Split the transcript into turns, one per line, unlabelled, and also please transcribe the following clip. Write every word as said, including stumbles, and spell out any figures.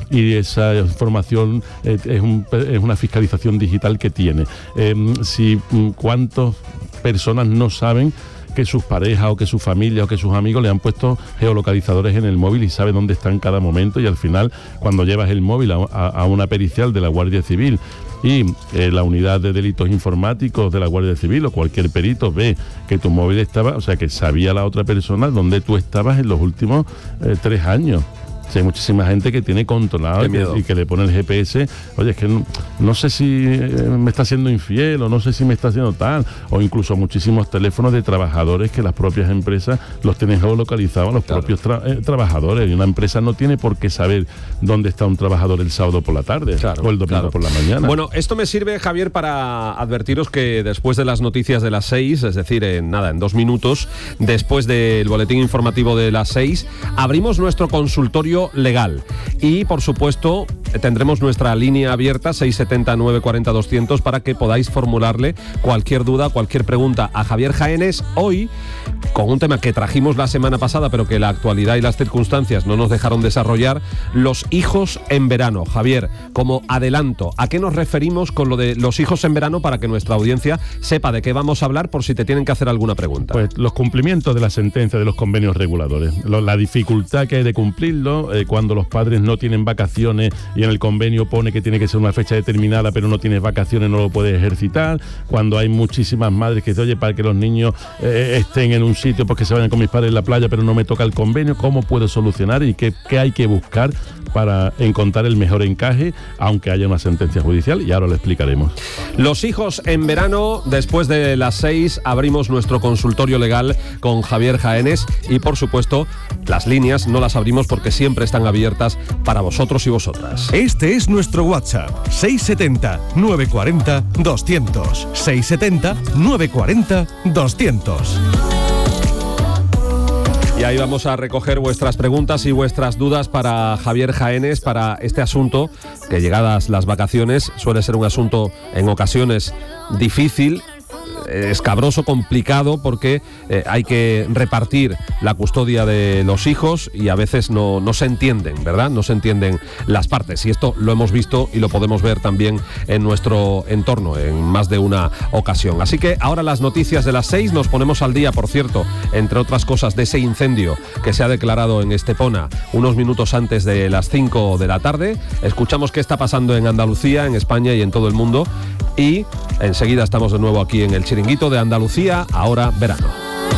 y esa información eh, es, un, es una fiscalización digital que tiene. Eh, si cuántas personas no saben que sus parejas o que su familia o que sus amigos le han puesto geolocalizadores en el móvil y sabe dónde está en cada momento, y al final cuando llevas el móvil a, a, a una pericial de la Guardia Civil y eh, la unidad de delitos informáticos de la Guardia Civil o cualquier perito ve que tu móvil estaba, o sea que sabía la otra persona dónde tú estabas en los últimos eh, tres años. O sea, hay muchísima gente que tiene controlado y que, y que le pone el G P S. Oye, es que no, no sé si me está haciendo infiel o no sé si me está haciendo tal. O incluso muchísimos teléfonos de trabajadores que las propias empresas los tienen geolocalizados a los claro. propios tra- eh, trabajadores. Y una empresa no tiene por qué saber dónde está un trabajador el sábado por la tarde claro, o el domingo claro. por la mañana.
Bueno, esto me sirve, Javier, para advertiros que después de las noticias de las seis, es decir, en nada, en dos minutos, después del boletín informativo de las seis, abrimos nuestro consultorio legal y, por supuesto, tendremos nuestra línea abierta seis siete cero, nueve cuatro cero, doscientos para que podáis formularle cualquier duda, cualquier pregunta a Javier Jaénes, hoy con un tema que trajimos la semana pasada pero que la actualidad y las circunstancias no nos dejaron desarrollar: los hijos en verano. Javier, como adelanto, ¿a qué nos referimos con lo de los hijos en verano para que nuestra audiencia sepa de qué vamos a hablar por si te tienen que hacer alguna pregunta?
Pues los cumplimientos de la sentencia de los convenios reguladores, lo, la dificultad que hay de cumplirlo, eh, cuando los padres no tienen vacaciones y en el convenio pone que tiene que ser una fecha determinada pero no tienes vacaciones, no lo puedes ejercitar, cuando hay muchísimas madres que dicen, oye, para que los niños eh, estén en un sitio porque se vayan con mis padres en la playa pero no me toca el convenio, ¿cómo puedo solucionar y qué, qué hay que buscar para encontrar el mejor encaje aunque haya una sentencia judicial? Y ahora lo explicaremos.
Los hijos en verano, después de las seis abrimos nuestro consultorio legal con Javier Jaénes y, por supuesto, las líneas no las abrimos porque siempre están abiertas para vosotros y vosotras.
Este es nuestro WhatsApp: seis siete cero, nueve cuatro cero, doscientos. seis siete cero, nueve cuatro cero, doscientos.
Y ahí vamos a recoger vuestras preguntas y vuestras dudas para Javier Jaénes, para este asunto que, llegadas las vacaciones, suele ser un asunto en ocasiones difícil, escabroso, complicado, porque eh, hay que repartir la custodia de los hijos y a veces no, no se entienden, ¿verdad? No se entienden las partes, y esto lo hemos visto y lo podemos ver también en nuestro entorno en más de una ocasión. Así que ahora las noticias de las seis, nos ponemos al día, por cierto, entre otras cosas, de ese incendio que se ha declarado en Estepona unos minutos antes de las cinco de la tarde. Escuchamos qué está pasando en Andalucía, en España y en todo el mundo, y enseguida estamos de nuevo aquí en el Chiringuito de Andalucía, ahora verano.